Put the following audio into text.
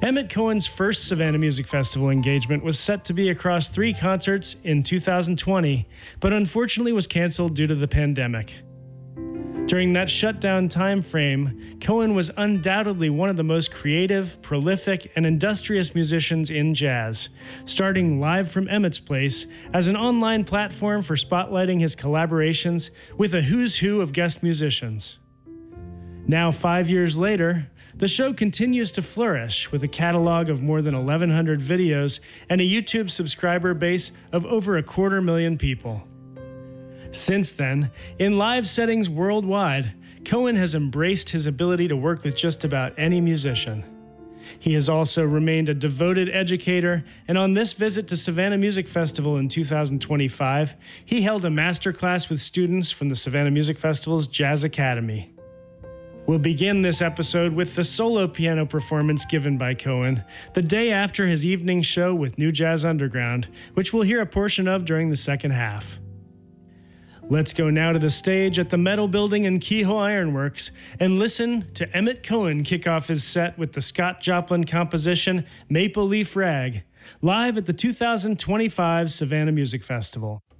Emmett Cohen's first Savannah Music Festival engagement was set to be across 3 concerts in 2020, but unfortunately was canceled due to the pandemic. During that shutdown time frame, Cohen was undoubtedly one of the most creative, prolific, and industrious musicians in jazz, starting Live from Emmett's Place as an online platform for spotlighting his collaborations with a who's who of guest musicians. Now, 5 years later, the show continues to flourish with a catalog of more than 1,100 videos and a YouTube subscriber base of over 250,000 people. Since then, in live settings worldwide, Cohen has embraced his ability to work with just about any musician. He has also remained a devoted educator, and on this visit to Savannah Music Festival in 2025, he held a masterclass with students from the Savannah Music Festival's Jazz Academy. We'll begin this episode with the solo piano performance given by Cohen the day after his evening show with New Jazz Underground, which we'll hear a portion of during the second half. Let's go now to the stage at the Metal Building in Kehoe Ironworks and listen to Emmett Cohen kick off his set with the Scott Joplin composition Maple Leaf Rag, live at the 2025 Savannah Music Festival.